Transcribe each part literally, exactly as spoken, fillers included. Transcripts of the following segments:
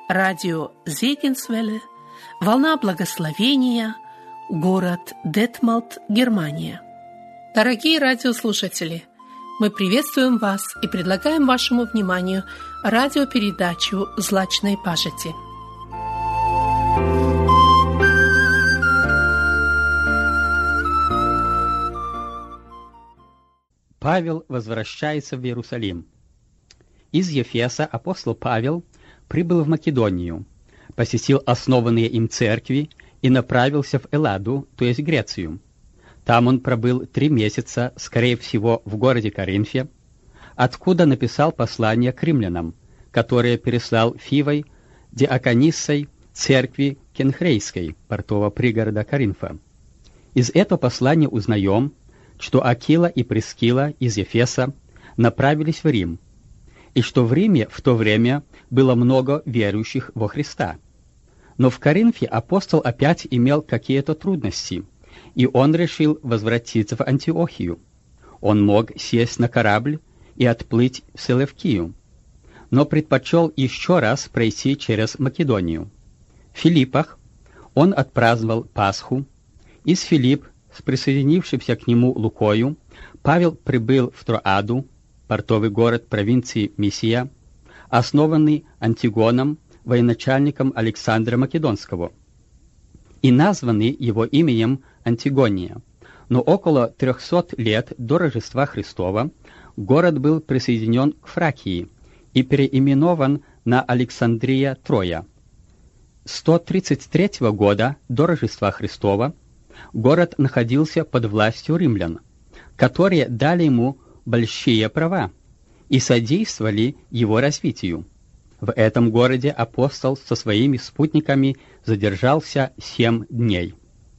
радио Зегенсвелле, волна благословения, город Детмолд, Германия. Дорогие радиослушатели, мы приветствуем вас и предлагаем вашему вниманию радиопередачу «Злачной пажити». Павел возвращается в Иерусалим. Из Ефеса апостол Павел прибыл в Македонию, посетил основанные им церкви и направился в Элладу, то есть Грецию. Там он пробыл три месяца, скорее всего, в городе Коринфе, откуда написал послание к римлянам, которое переслал Фивой, Диакониссой, церкви Кенхрейской, портового пригорода Коринфа. Из этого послания узнаем, что Акила и Прискила из Ефеса направились в Рим, и что в Риме в то время было много верующих во Христа. Но в Коринфе апостол опять имел какие-то трудности, и он решил возвратиться в Антиохию. Он мог сесть на корабль и отплыть в Селевкию, но предпочел еще раз пройти через Македонию. В Филиппах он отпраздновал Пасху. Из Филипп, с присоединившимся к нему Лукою, Павел прибыл в Троаду, портовый город провинции Мисия, основанный Антигоном, военачальником Александра Македонского, и названный его именем Антигония. Но около трехсот лет до Рождества Христова город был присоединен к Фракии и переименован на Александрия Троя. сто тридцать третьего года до Рождества Христова город находился под властью римлян, которые дали ему большие права и содействовали его развитию. В этом городе апостол со своими спутниками задержался семь дней.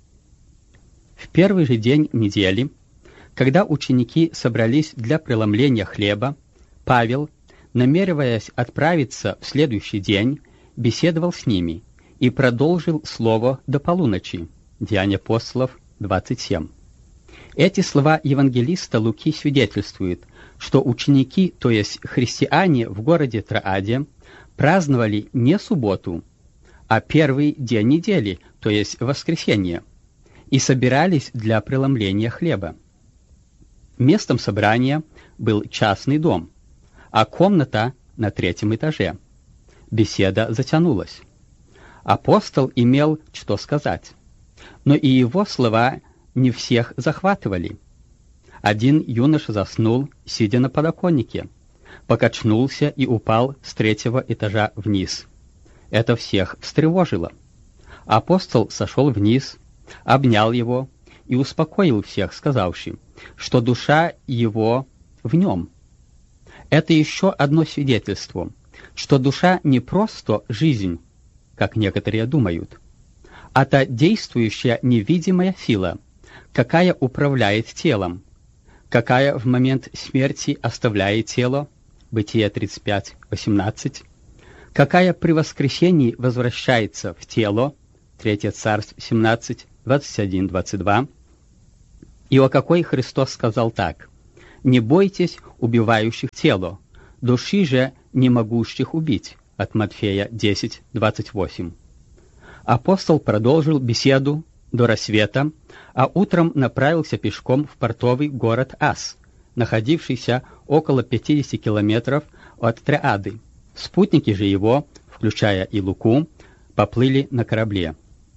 В первый же день недели, когда ученики собрались для преломления хлеба, Павел, намереваясь отправиться в следующий день, беседовал с ними и продолжил слово до полуночи. Деяния апостолов двадцать семь. Эти слова евангелиста Луки свидетельствуют, что ученики, то есть христиане в городе Троаде, праздновали не субботу, а первый день недели, то есть воскресенье, и собирались для преломления хлеба. Местом собрания был частный дом, а комната на третьем этаже. Беседа затянулась. Апостол имел что сказать, но и его слова не всех захватывали. Один юноша заснул, сидя на подоконнике, покачнулся и упал с третьего этажа вниз. Это всех встревожило. Апостол сошел вниз, обнял его и успокоил всех, сказавши, что душа его в нем. Это еще одно свидетельство, что душа не просто жизнь, как некоторые думают, а та действующая невидимая сила, какая управляет телом, какая в момент смерти оставляет тело, Бытие тридцать пять восемнадцать, какая при воскресении возвращается в тело, Третье Царств семнадцать двадцать один двадцать два, и о какой Христос сказал так: «Не бойтесь убивающих тело, души же не могущих убить», от Матфея десять двадцать восемь. Апостол продолжил беседу до рассвета, а утром направился пешком в портовый город Ас, находившийся около пятидесяти километров от Троады. Спутники же его, включая и Луку, поплыли на корабле.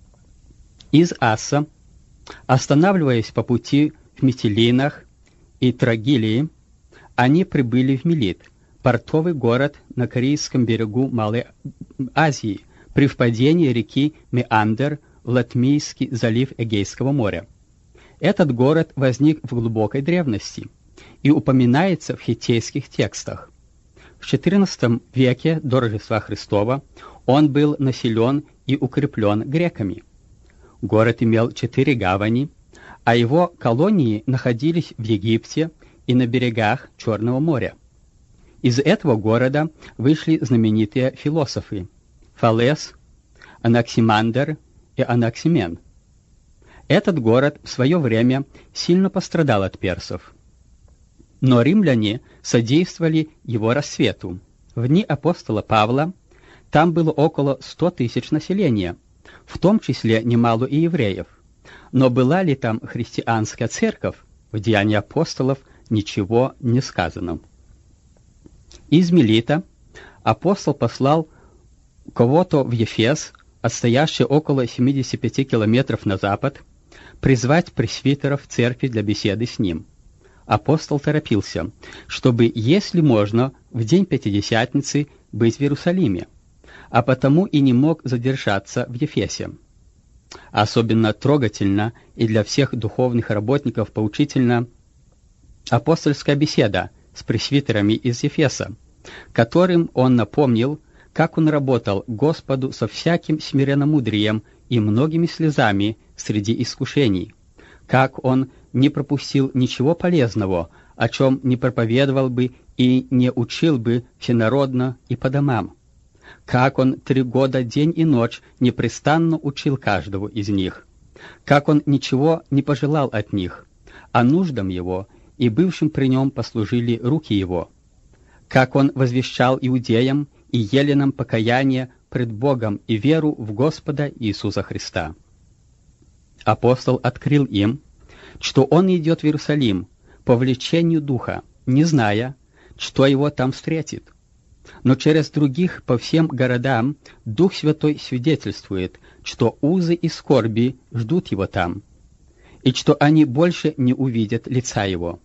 Из Аса, останавливаясь по пути в Митилинах и Трогилии, они прибыли в Милит, портовый город на Корейском берегу Малой Азии, при впадении реки Меандер в Латмийский залив Эгейского моря. Этот город возник в глубокой древности и упоминается в хиттейских текстах. В четырнадцатом веке до Рождества Христова он был населен и укреплен греками. Город имел четыре гавани, а его колонии находились в Египте и на берегах Черного моря. Из этого города вышли знаменитые философы Фалес, Анаксимандр и Анаксимен. Этот город в свое время сильно пострадал от персов. Но римляне содействовали его расцвету. В дни апостола Павла там было около ста тысяч населения, в том числе немало и евреев. Но была ли там христианская церковь? В Деянии апостолов ничего не сказано. Из Милита апостол послал кого-то в Ефес, отстоящий около семидесяти пяти километров на запад, призвать пресвитеров церкви для беседы с ним. Апостол торопился, чтобы, если можно, в день Пятидесятницы быть в Иерусалиме, а потому и не мог задержаться в Ефесе. Особенно трогательно и для всех духовных работников поучительно апостольская беседа с пресвитерами из Ефеса, которым он напомнил, как он работал Господу со всяким смиренномудрием и многими слезами среди искушений, как он не пропустил ничего полезного, о чем не проповедовал бы и не учил бы всенародно и по домам, как он три года день и ночь непрестанно учил каждого из них, как он ничего не пожелал от них, а нуждам его и бывшим при нем послужили руки его, как он возвещал иудеям и еленам покаяние пред Богом и веру в Господа Иисуса Христа. Апостол открыл им, что он идет в Иерусалим по влечению Духа, не зная, что его там встретит. Но через других по всем городам Дух Святой свидетельствует, что узы и скорби ждут его там, и что они больше не увидят лица его.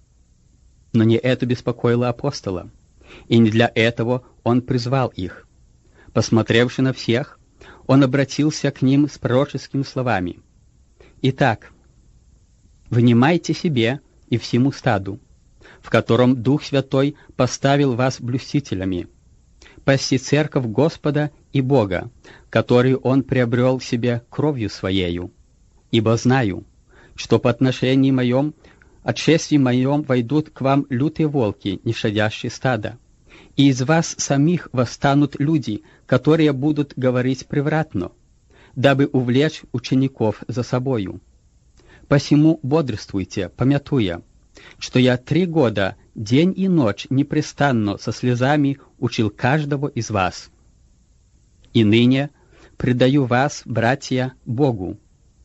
Но не это беспокоило апостола, и не для этого он призвал их. Посмотревши на всех, он обратился к ним с пророческими словами: «Итак, внимайте себе и всему стаду, в котором Дух Святой поставил вас блюстителями, пасти церковь Господа и Бога, которую Он приобрел себе кровью Своею. Ибо знаю, что по отношению моем, от шествия моем войдут к вам лютые волки, не щадящие стада, и из вас самих восстанут люди, которые будут говорить превратно, дабы увлечь учеников за собою. Посему бодрствуйте, помятуя, что я три года, день и ночь, непрестанно со слезами учил каждого из вас. И ныне предаю вас, братья, Богу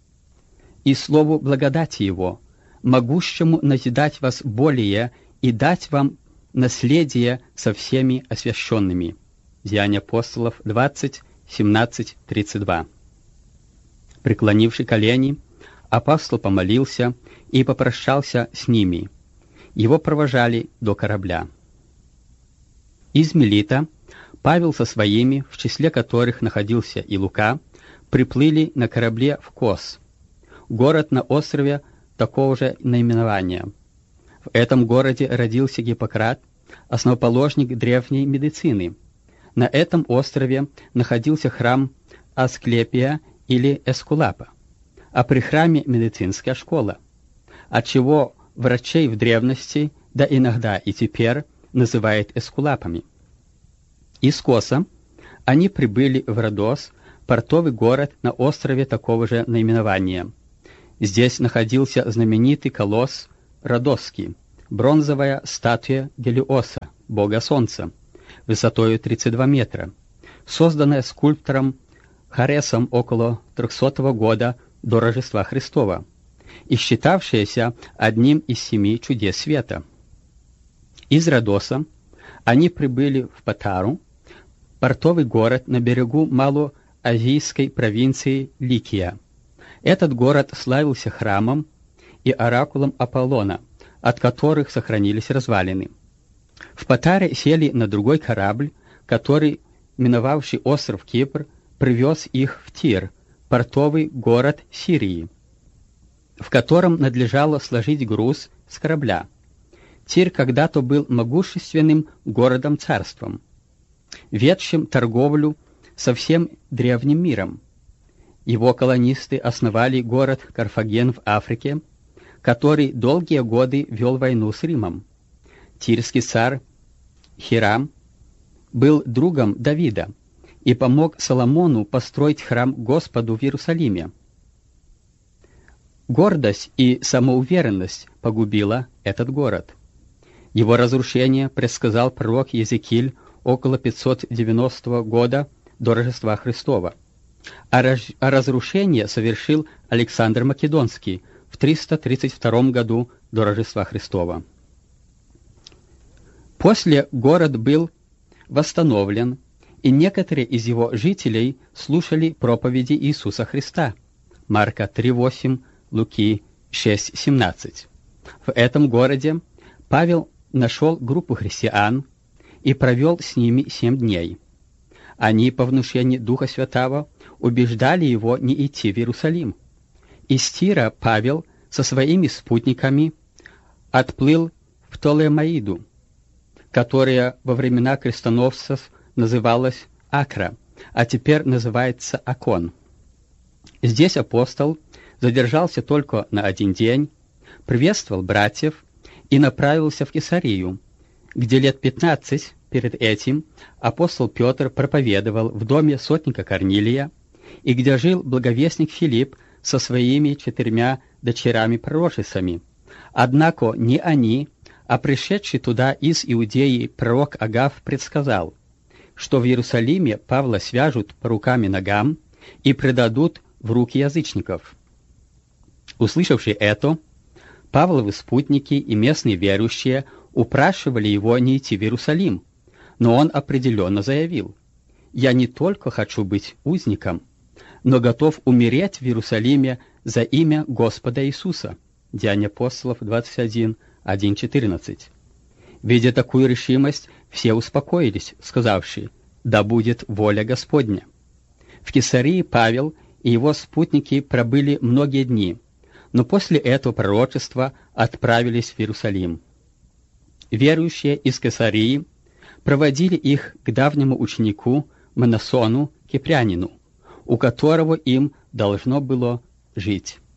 и слову благодати Его, могущему назидать вас более и дать вам наследие со всеми освященными». Деяния апостолов двадцать, семнадцать, тридцать два. Преклонивши колени, апостол помолился и попрощался с ними. Его провожали до корабля. Из Милита Павел со своими, в числе которых находился и Лука, приплыли на корабле в Кос, город на острове такого же наименования. В этом городе родился Гиппократ, основоположник древней медицины. На этом острове находился храм Асклепия или Эскулапа, а при храме медицинская школа, отчего врачей в древности, да иногда и теперь, называют эскулапами. Из Коса они прибыли в Родос, портовый город на острове такого же наименования. Здесь находился знаменитый колосс Родосский, бронзовая статуя Гелиоса, бога солнца, высотой тридцать два метра, созданная скульптором Харесом около трехсотого года до Рождества Христова и считавшаяся одним из семи чудес света. Из Родоса они прибыли в Патару, портовый город на берегу малоазийской провинции Ликия. Этот город славился храмом и оракулом Аполлона, от которых сохранились развалины. В Патаре сели на другой корабль, который, миновавший остров Кипр, привез их в Тир, портовый город Сирии, в котором надлежало сложить груз с корабля. Тир когда-то был могущественным городом-царством, ведшим торговлю со всем древним миром. Его колонисты основали город Карфаген в Африке, который долгие годы вел войну с Римом. Тирский царь Хирам был другом Давида и помог Соломону построить храм Господу в Иерусалиме. Гордость и самоуверенность погубила этот город. Его разрушение предсказал пророк Иезекииль около пятьсот девяностого года до Рождества Христова, а, раз, а разрушение совершил Александр Македонский в триста тридцать втором году до Рождества Христова. После город был восстановлен, и некоторые из его жителей слушали проповеди Иисуса Христа. Марка три восемь, Луки шесть семнадцать. В этом городе Павел нашел группу христиан и провел с ними семь дней. Они по внушению Духа Святого убеждали его не идти в Иерусалим. Из Тира Павел со своими спутниками отплыл в Птолемаиду, которая во времена крестоносцев называлась Акра, а теперь называется Акон. Здесь апостол задержался только на один день, приветствовал братьев и направился в Кесарию, где лет пятнадцать перед этим апостол Петр проповедовал в доме сотника Корнилия, и где жил благовестник Филипп со своими четырьмя дочерями-пророчицами. Однако не они, а пришедший туда из Иудеи пророк Агав предсказал, что в Иерусалиме Павла свяжут по рукам и ногам и предадут в руки язычников. Услышавши это, Павловы спутники и местные верующие упрашивали его не идти в Иерусалим, но он определенно заявил: «Я не только хочу быть узником, но готов умереть в Иерусалиме за имя Господа Иисуса». Деяния апостолов двадцать один, один четырнадцать. Видя такую решимость, все успокоились, сказавши: «Да будет воля Господня». В Кесарии Павел и его спутники пробыли многие дни, но после этого пророчества отправились в Иерусалим. Верующие из Кесарии проводили их к давнему ученику Мнасону Кипрянину, у которого им должно было жить.